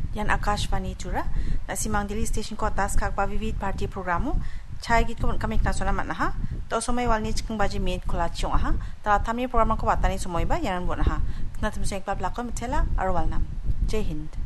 Yan Akashvani Chura, na simang dili station ko atas kakpa vivid party programo, chai git ko kami na sona man ha, to sumay walni chikang baji meet kolasyong ha, tala tami program ko watani sumoy ba, yan bon ha, na tumusay klab lakon mitela, arwal nam. Jai Hind.